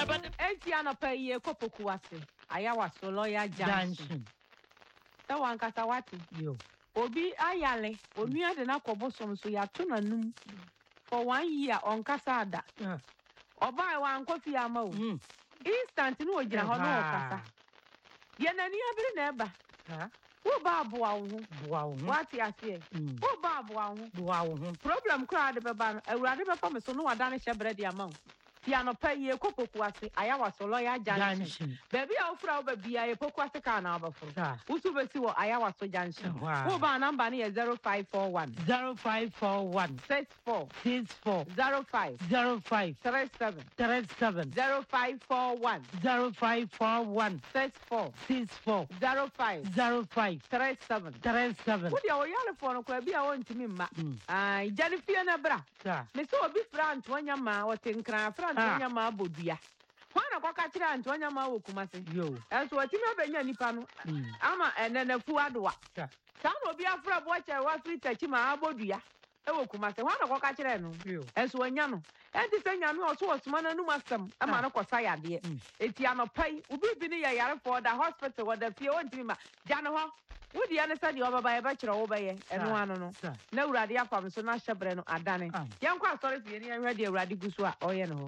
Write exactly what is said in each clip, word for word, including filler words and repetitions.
enti anopa ye kopoku ase ayawa so lawyer junction ta wankasa wati yo obi ayale onua de na kobosom so ya to nanum for one year on kasada oba e wan kofi ama o instant no ogina ho no kasa ye nani abiri na eba ha wo ba boa wo boa wo wati ase wo ba boa wo boa wo problem kra de beba no awurade befa me so no wada ne hyebre de ama wo piano pay ye kopoku ase ayawa so lawyer junction baby a ofra wo ba bia ye poku ase ka na obafo usu besi wo ayawa so junction wo ba number ne zero five four one zero five four one six four six four zero five zero five three seven three seven zero five four one zero five four one six four six four zero five zero five three seven three seven wo dia wo yale fo no kwa bia wo ntimi mma ah ijani fie na bra me so obi frant wanya ma wo tenkran Antonya ma bodua wana kwa kachira Antonya ma wo kumase yo enso watimi obenya nipa no ama enenefu adoa sa no obi afra bo che wa frita chi ma abodua e wo kumase wana kwa kachira no enso wanya no enti senya no so osuma na nu masam ama no kosa yade eti anopai ubi bi ni ya yare for the hospital wo da fie wontimi ma jane ho wodi ya ne sa di obaba ye ba kire wo beye eno ano no na urade afam so na hyebre no adane yenkwa asori fie ni ehwe de urade gusu a oye no ho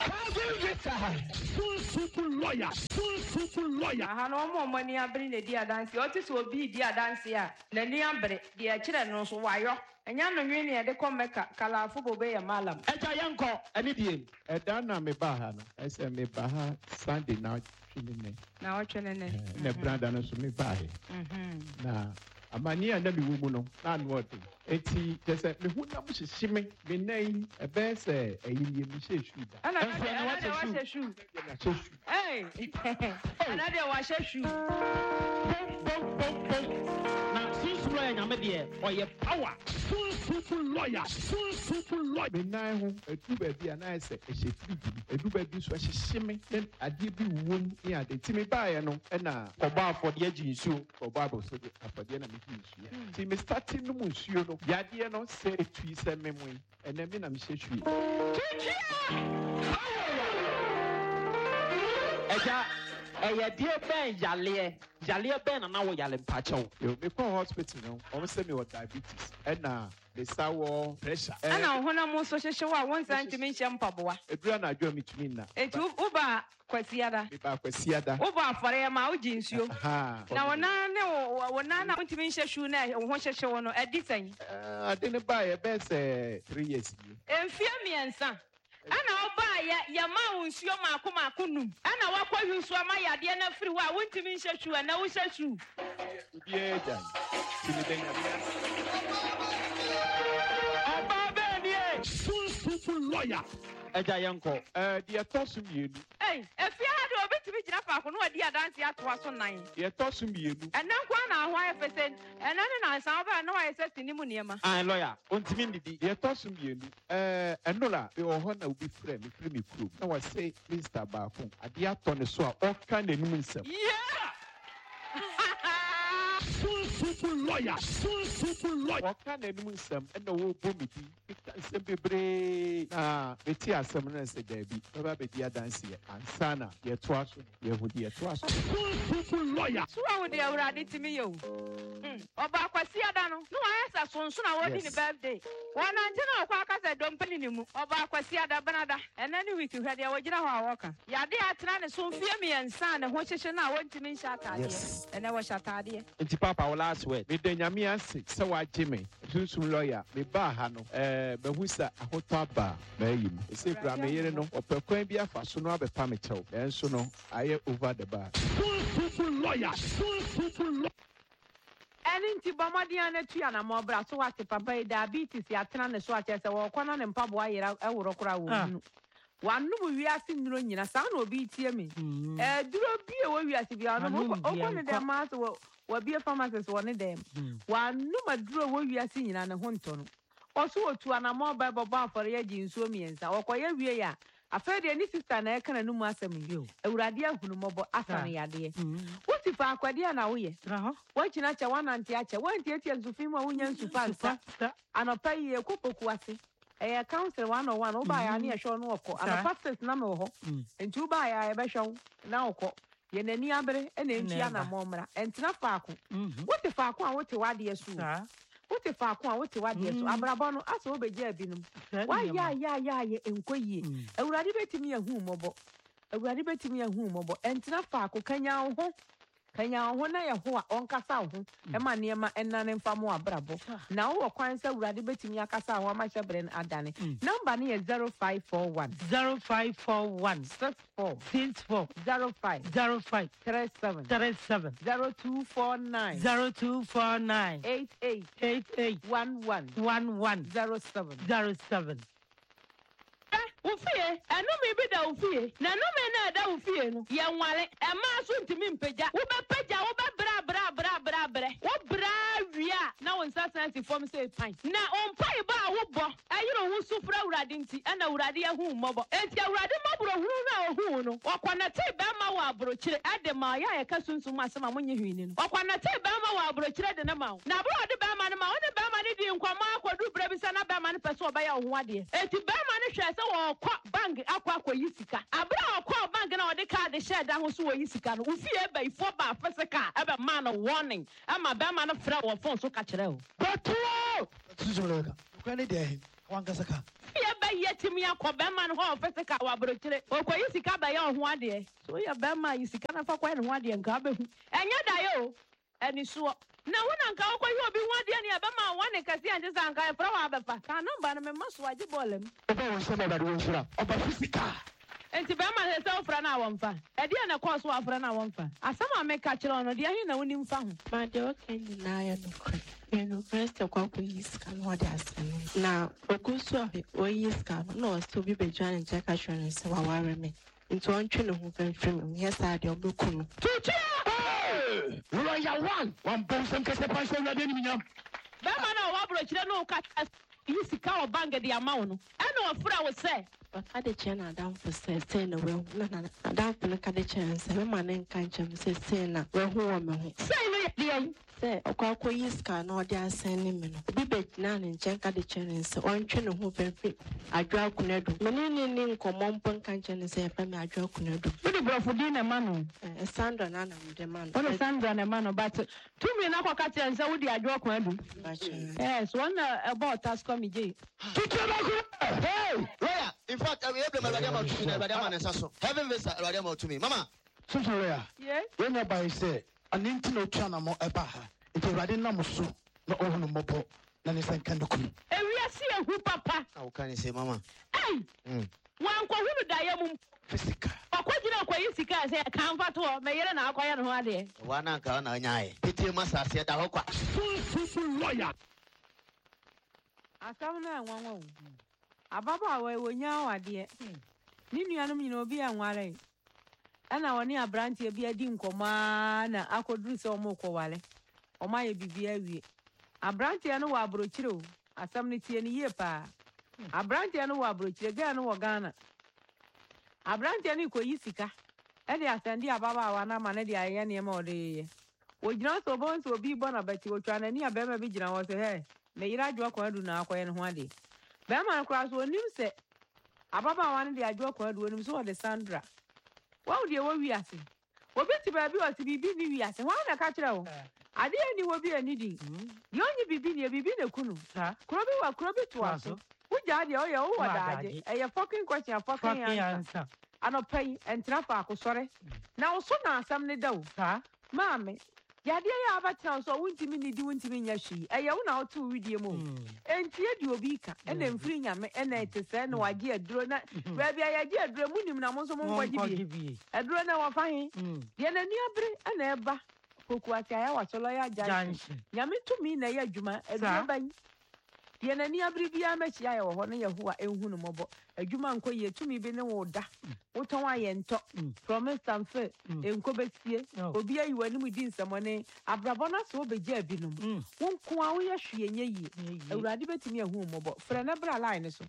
super lawyer super lawyer aha no mo mo ni abiri ne di adanse o ti so obi di adanse a na ni abere de a kire no so wayo enya no nwi ne de komeka kala afo bobe ye malam eja yenko eni die eda na me ba ha no ese me ba ha Sunday na twene na o twene ne na branda no so me ba he mhm na amania na mi wo mu no na no ode eti tese me hu na mu hyehime me nan e be se ayiye mi hyehwu da ana na wa hyehwu eh ana de wa hyehwu na super lawyer nyame de oye power super lawyer super lawyer me nan ho edu ba bi ana ese ehye frigi edu ba bi so hyehime den ade bi wom ni ade ti me ba ye no na koba afode aginsu koba aboso afode na me ginsu ti me starting no munsuo no yade no se etui se memwe ena me na me hyehwie eja eye die ben yale yale ben na wo yale mpachew yo me ko hospital no o say me with diabetes ena the sour pressure ana ho na mo so hyehye wa won san timi nhye mpaboa edura na adwo mitumi na eti uba kwasiada me ba kwasiada uba afare ma uji nsuo na wona ne wona na ntimi nhye hwu na ho hyehye wo no edi san ade ne ba ye be say three years ni emfie miensa ana oba ya ya ma nsuo maako maako num ana wakwa hwusu ama yade na firi wa wontimi nhye hwu na wo hye hwu die jan timi den super lawyer eja yenko eh die tosum yenu eh efia ha de obetimi gina paako no adi adanse atoa so nan die tosum yenu ena kwa na ho ayefesen ena ne na san ba na ho ayesesi ni mu niema ah lawyer ontimi ndidi die tosum yenu eh enola e ho na obi frɛ me frɛ me kuro na wa say Mister Baako ade ato ne so a ɔka n'anum nsɛm yeah super lawyer super lawyer waka n'anum nsɛm ɛna wo bo me di nsɛm bebree na beti asɛm na sɛ dabi baba bedi adanse ansa na yɛto aso yɛhudi yɛto aso super lawyer so wa wode awurade timi yo oba kwasi ada no no ayesa sonso na wodi ni birthday wana nti na okwa aka sɛ dompani ni mu oba kwasi ada banada ɛna ni week hwade a wogyina hɔ a wɔka yade atena ne so mfie me yansa ne ho hyehye na wontimi nhya atade ɛna wo hyɛ atade nti papa wo last word me de nyame ase sɛ wagye me sunsun lawyer me ba ha no eh mehu sɛ ahotɔ aba mayi mu ɛsɛ kura me yere no ɔpɛ kwan bi afa so no abɛpa me kyɛw ɛnso no ayɛ over the bar super lawyer super lawyer eni nti bomodian na tu na mo bra so wate papa diabetes ya tena ne so ache se wo kono ne mpabo ayira eworo kora wo nu wanu mu wiase nnuro nyina sa na obi tie me eh duro bie wo wiase bia no okwo ne dem ma so wo bie pharmacist wo ne dem wanu ma duro wo wiase nyina ne ho nto no oso otu na mo ba bobo afore ya ji nsuo miensa okoye wie ya afede ni sister na eka na numu asem yo awurade ahunu mobo asa ne yade wuti fa akwade na wo ye wachina cha wanante acha wanti eti nsufi mu wonya nsufa nsa anopa ye kopoku ase eh council one oh one oba ya na ehwe no okọ ana passes na me ho enti oba ya e be hwe na okọ ye nani abere e na entia na momra entina faako wote faako a wote wade yesu wote faako a wote wade yesu abrabo no ase obeje abinum wa ya ya ya ye enkoyie awurade betimi ahu mobo awurade betimi ahu mobo entina faako kanya ho kanya ho na ye ho a onkasa ho e ma ne ma enane mfamo abrabo na wo kwan sa awurade betimi akasa ho ma hyebre na adane number ne ye zero five four one zero five four one six four six four zero five zero five three seven three seven zero two four nine zero two four nine eight eight eight eight one one one one zero seven zero seven. Ufie, enu mi bi da ufie. Na nu me na da ufie no. Ye nwale, e ma so ntimi mpagya. Wo be pagya, wo be bra bra bra bra bra. Wo bra wia na won sasanti form say fine. Na on pai ba wo bo. Ayiro hu sufra urade nti, e na urade ye hu mmobo. Enti urade mabro hu na hu no. Okwana te be ma wo abrochire. Ade ma ya ye ka sunsun asema monye hwini no. Okwana te be ma wo abrochire de na ma. Na bro de be ma no ma, wo de be ma ne di nkwama akodu bra bi sa na be ma ne pese oba ya ho ade. Enti be ma ne hwe se wo bank akwa akwa yisika abra akwa bank na ode card share da ho so wo yisika no ufie ba ifo ba physical ebe man warning ama be man fra wo phone so ka kire o Beto! Suzuka. Kwani de wankasaka. fie ba yetimi akwa be man ho physical wa brochire okwa yisika ba ya ho ade so ya be man yisika na fa kwa ne ho ade nka ba hu enya da yo eni so na wona nka okwa yi obi ho ade ne ebe ma wane kasi anje sa nka e fra wa be fa ka number no me maso aje bolem Oba won se ba de won shira. Oba physical. enti be ma se ofra na wonfa e dia na course wa ofra na wonfa asama me ka kire ono dia hi na woni mfa ho ma de okay ni na ya no kre university kwa ko yiska no de asem na okusu a o yiska no so bi be jwan nche ka hwene se wa ware me nti on twe ne ho fenfem yes a de obeku no Tutu! Royal one. One person kese passion na de ni nyam. be ma na wa bro kire no ka yisika o bank de amawo no e na ofra wo se Papa de chen adam for say say na we na na adam for ka de chen say me ma ne nka nchem say say na we ho wo me ho say no ye say okwa ko yiska na ode asen ni me no bi be na ne nchen ka de chen say on twe ne ho fenfem adwa kunadu me ne ne ne nkomo mpo nka nchem say fa me adwa kunadu Udi brofudi na manu eh Sandra na na de man Ono Sandra na manu but two me na kwa ka chen say udi adwa kunadu yes one about task come je Tutu na ko. Hey, Roya, in fact, I will able to Radiama to me, Radiama and Sasso. Heaven visa Radiama to me. Mama. Suzuka. yes When you buy say aninti no twana mo eba ha. Iti rade na mo so na ohunu mobo na ne san kan dokunu. e wi asi ehu papa How can you say, Mama? ei wan ko hunu da ye mum Physical. okwagina kwa yisika say kan fato me yere na akwaya no ho ade Wana ka na nyaaye. Piti masa se da hokwa. Susu lawyer. asam na nwanwa o ababa wa wonya awade ni nuanom nyina obi anware ana woni abrante bi adi nkoma na akoduru se omo kwale oma ye bibia wie abrante no wa abrochire o asam ne tie ne ye pa abrante no wa abrochire ga no wo Ghana abrante no ko yisika e de asandi ababa wa na ma ne de aye ne ma ode ye wo gina so bon so obi bo na beti wo twa na ni abema bi gina wo se he me yira adwo kwa du na akoye ne ho ade be ma kra so onim se ababa wa ne de adwo kwa du onim so wo de Sandra wa wo de wo wi ase obi ti ba bi o ti bibi ni wi ase wa na ka kire wo ade ni wo bi ani di yo nyi bibi ni bibi ne kunu kro bi wa kro bi to aso uja ade o ye wo da ade e ye fucking question fucking answer anopai entra fa akosore na wo so na asam ne da wo maame yade ya abatina so wuntimi ni di wuntimi nya hwi eye wo na otu widie mo enti edi obi ka e na mfiri nyame e na etese na wage aduro na ba bia ya ge aduro munim na mo so mo ngwaji bi aduro na wa fahin ye na nuabere e na eba koku ati aya wa solo ya janshi nyame tumi na ya adwuma aduro ban ye na nuabere bia machi aya wo ho na yehowa enhunu mobo adwuma nko ye tumi bi ne wo da wo ton aye nto promise and faith enko besie obi ayi wani mu di nsamone abrabo na so obeje abinum wo nko a wo ye hwe enye yi awurade betimi ehu mobo frɛ na bra line so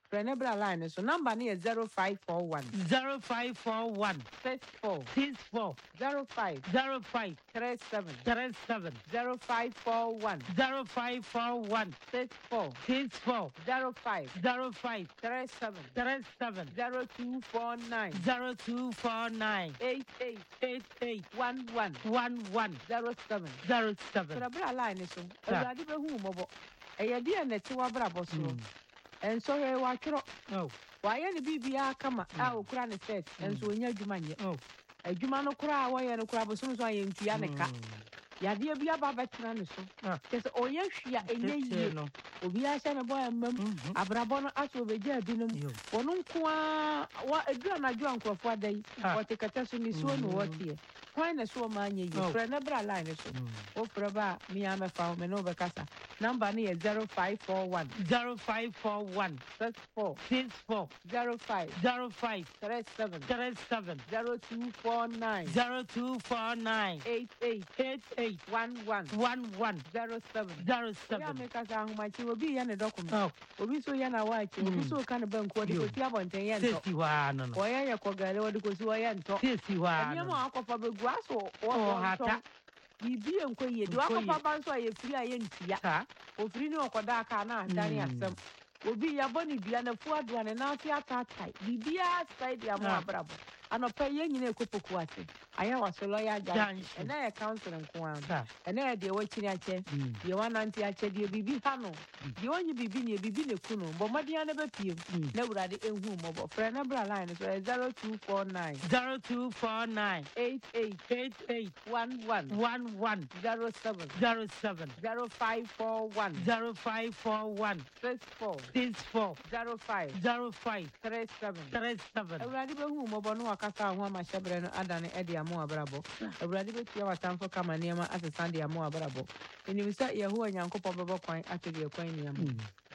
Prenebra line so number ni is zero five four one zero five four one six four six four zero five zero five three seven three seven zero five four one zero five four one six four six four zero five zero five three seven three seven zero two four nine zero two four nine eight eight eight eight one one one one zero seven zero seven. Prenebra line so Awurade be hu mobo eye dia na ti wa bra boso enso he wa tworo Oh. wa ye ne bibia kama a okura ne set enso onya adwuma nye Oh. adwuma no kura wa ye no kura boso so aye ntua ne ka yade bia ba betena ne so kese oye hwia enye yie no. obi a hye ne boy mam abrabo no aso begia binom wono nkoa wa adua na adua nkrofo adai wote kata so ni so no wote kwan na so ma anye yi Prenebra line so o fraba mi ama fa me no be kasa number ni is zero five four one zero five four one six four six four zero five zero five three seven three seven zero two four nine zero two four nine eight eight eight eight one one one one zero seven zero ya seven. me kasa ahumachi obi ya ne document Oh. obi so ya na wachi obi so kan bank odi ko ti abonten ye nto Sisi wa no no. oya ye ko gale odi ko si oya nto Sisi wa eni no. mo akofa begu aso Oh, o hata. bibi enko ye do Nko ye. akofa ban so aye firi aye ntia Ka. ofiri ni okoda aka na adani asem obi ya boni bia na fu adua ne na afi atatai bibi a side ya mo Ah. abrabo anopa ye nyina ekopoku ase aya wa so lawyer judge Junction. ena ye council nko an Ka. ena ye de wachiri ache de wananti ache de bibi ha no de onyi bibi ne bibi ne ku no bo modian na be piem na Awurade ehu mo bo Prenebra line so zero two four nine zero two four nine eight eight eight eight one one one one zero seven zero seven zero five four one zero five four one six four six four zero five zero five three seven three seven. Awurade be hu mo bo no akasa ho ama hyebre no adane e de amo abrabo Awurade be tia watamfo kama niema asesa de amo abrabo enim sa Yehowa Nyankopɔ bɛbɔ kwan atede kwan niema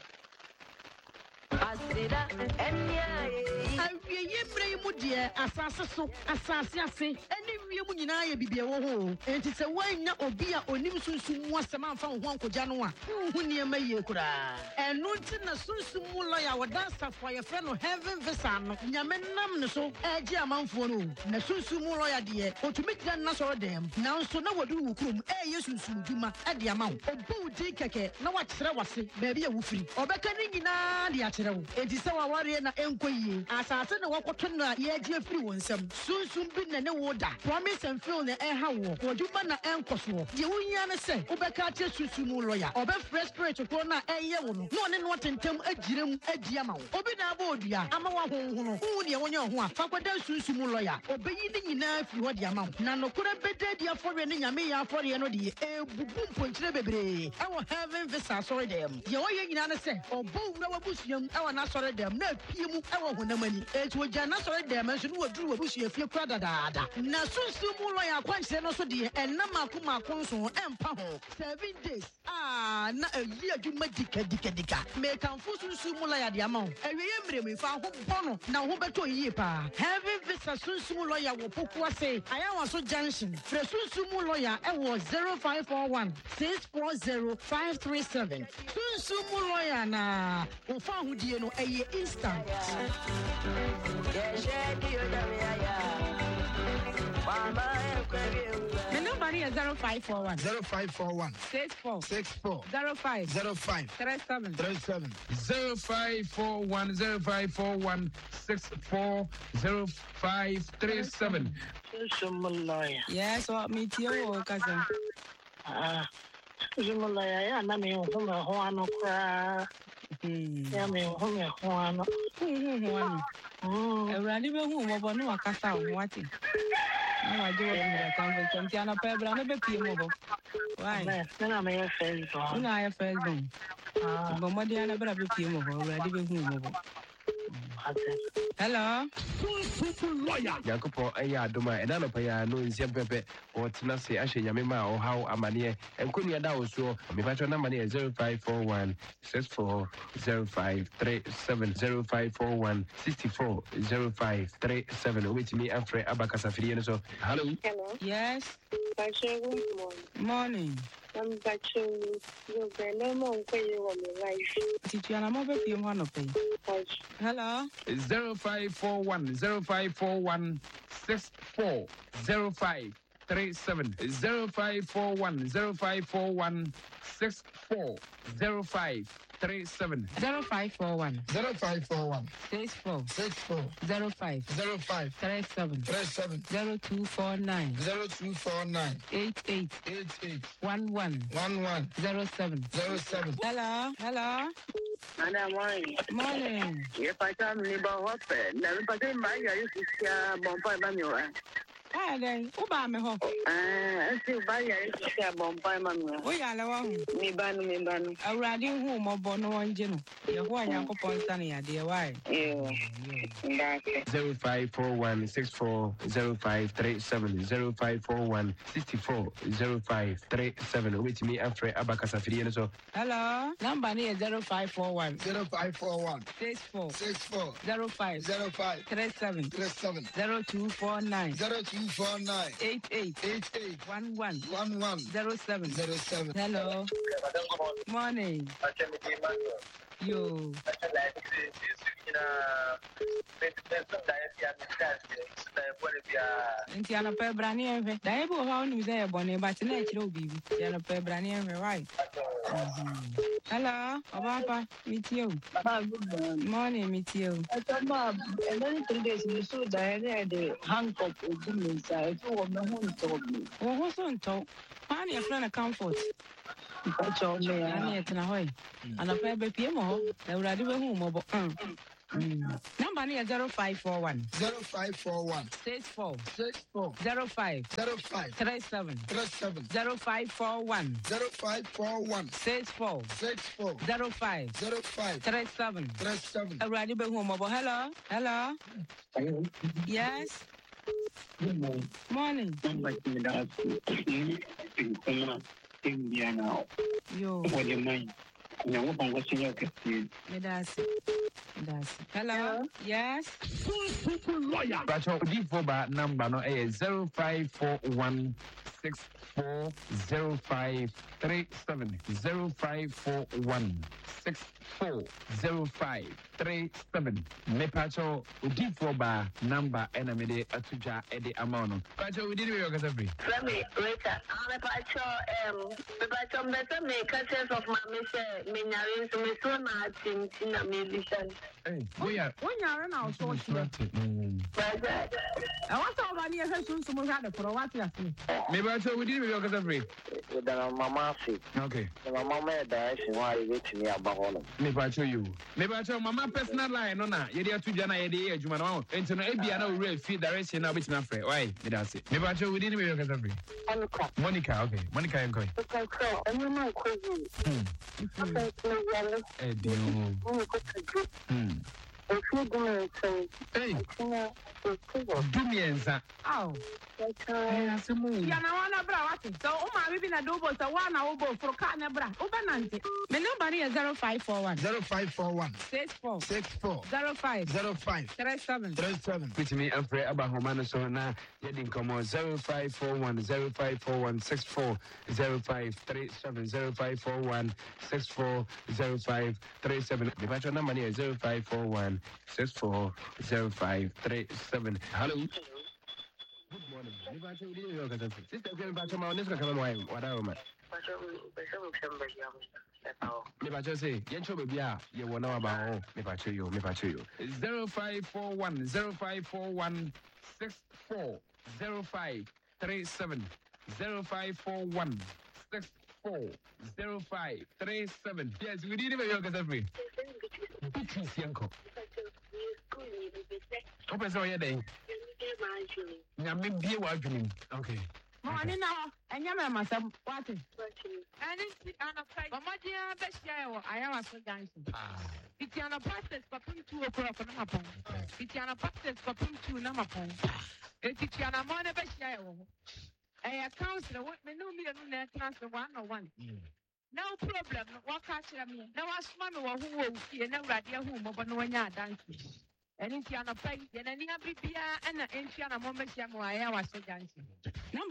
Asida enya awie yemre mu de asase so asase ase eni wie mu nyina ye bibie wo ho enti se wanya obi a onim sunsun mu asem amfa ho ankoja no a hu niema ye kura enu nti na sunsun mu lawyer woda safo ye frɛ no heaven visa no nyame nam ne so eji amanfo no na sunsun mu lawyer de otumi gya na so dem na nso na wodu wukurum e ye sunsun duma e de ama wo obu di keke na wa kyerɛ wase ba bi a wufiri obeka ni nyina de a kyerɛ wo enti se wa ware na enkoyie asase na wakoto na ye agi afiri won nsam sunsun bi na ne woda promise and fail na e ha wo woduma na enkoso de wunya ne se obeka tie sunsun mu lawyer obe fresh spirit ko na eye wo no no ne no tentem agirem adi ama wo obi na aba odua ama wa honhono hu ne wonya ho a fa kwada sunsun mu lawyer obeyi ne nyina afiri ho de ama wo na no kura beda di afore ne nyame ya afore no de ebubu mponkyire bebre e wo heaven visa sorry dem de wo ye nyina ne se obo wura wabusuam e wo na sorry dem na pie mu e wo honamani eti wo gya na sorry dem nso no woduru wabusua fie kura dadaada na sunsun mu lawyer akwankyere no so de enam akoma akonso empa ho seven days ah na ayi adwuma dika dika dika me kanfo sunsun mu lawyer de ama wo awie mmerem ifa ho bono na ho beto yie pa heaven visa sunsun mu lawyer wo poku ase ayawa so junction fre sunsun mu lawyer e wo zero five four one six four zero five three seven sunsun mu lawyer na wo fa ho die no eye instant. the number is zero five four one zero five four one six four six four zero five zero five three seven three seven zero five four one zero five four one six four zero five three seven. yes what me tio kasa Ah, Jumala, ya na me ho me ho ano kra. Ya me ho me ho ano. Awurade be hu mo bo no akasa ho wate na waje wo mi kan bo tonti ana pa bra na be pie mo bo why Na me ya Facebook. na ya Facebook ah bo mo dia na bra be pie mo bo Awurade be hu mo bo hello sunsun lawyer Yankopɔ ɛyɛ adoma ɛna nɔpɛ yɛ no nsɛm pɛpɛ ɔtena se ahyɛ nyame ma a ɔhaw amanneɛ ɛnkɔnnua da wo soɔ mepakyɛ namba ne yɛ zero five four one six four zero five three seven zero five four one six four zero five three seven wobɛtumi afrɛ aba kasafidie no so hallo Hello. yes Pastor, good morning. morning I'm back to your grandma. Titiana Mobile P one of pay. Hello. zero five four one zero five four one six four zero five three seven zero five four one zero five four one six four zero five three seven zero five four one zero five four one six four six four zero five zero five three seven three seven zero two four nine zero two four nine eight eight eight eight one one one one zero seven zero seven. Hello. Hello. Madam, morning. Morning. If I come near Hospital, never put in my use to Bombay Manual. Ah, then, who buy me home? I still buy a Bombay Manual. We are the me ban me ban. I read in whom or born one general. You're one young upon Sunny, dear. Why? zero five four one six four zero five three seven zero five four one sixty four zero five three seven. With me after Abacasa Fidian. So, hello. Number near zero five four one zero five four one six four six four zero five zero five three seven three seven zero two four nine zero two four nine eight eight eight eight one one one one zero seven zero seven. Hello. Morning. Yo. Nti ana pe brani enwe. Da ebe o ha onu ze ebo ne ba ti na e kire obibi. Ti ana pe brani enwe, right? Hello. Obapa, meet you. Morning, meet you. Mom, and then three days we saw Diana the handcuff of the inside. Oh, my home told me. Oh, what's on top? Honey, a friend of comfort. That's all me. I need to know. And a pair of P M O, they would have home. Number near zero five four one zero five four one six four six four zero five zero five three seven three seven zero five four one zero five four one six four six four zero five zero five three seven three seven. Already be home. Hello. Hello. Yes. Good morning. Morning. Yo. What do you mind? No, I'm watching your computer. That's that's hello. Yes. but your default number no is zero five four one six four zero five three seven zero five four one six four zero five three seven. Me pacho default bar number enemy atuja edi amount. Pacho we did we work as free. Let me Rita. I'm a pacho um me pacho better me catches of my mission me nyare so me so na tin na me vision. Hey, we are When you're in our short, I want to over near her soon. Someone had a for what you see. maybe pacho we did we work as free. With the mama fit. Okay. My mama direction why you get me about all. Me pacho you. Me pacho mama personal line no na. Ye dey atuja na ye dey adwuma no. Enti no ebia na we fit direction na bit na frɛ. Why? Me that's it. Me pacho we did we work as free. Monica. Monica, okay. Monica enkoy. Okay, so I'm not crazy. Okay, so yeah. Eh, dio. Hmm. If you do so, hey, do me enza. Oh, hey, asimu. Ya na wana bra wati. So uma bibi na dobo so wana obo for ka na bra. Oba nante. My number is zero five four one zero five four one six four six four zero five zero five three seven three seven. With me and pray about Homana so na yedin komo zero five four one zero five four one six four zero five three seven zero five four one six four zero five three seven. The batch number is zero five four one six four zero five three seven. Hello. Good morning. The batch we didn't work as sister can batch my own come on what are man. Me pacho say, yen cho baby ah, ye wona about oh, me pacho yo, me pacho yo. zero five four one zero five four one six four zero five three seven zero five four one six four zero five three seven. Yes, we did even work as a free. Bitis yanko. Open so ye day. Na me bie wa adwunim. Okay. Morning now. Enya me masam wati. And it's ana pay. Mama dia be share wo ayawa so dancing. It's ana pastors papum two o'clock na mapon. It's ana pastors papum two na mapon. It's ana mo na be share wo. Eh counselor what me no me no na transfer one on one. No problem. What catch me. Now ask mommy wo hu wo fie na urade hu mo bo no nya dancing. And it's ana pay. Ye na ni abibia na enti ana mo me share mo ayawa so dancing.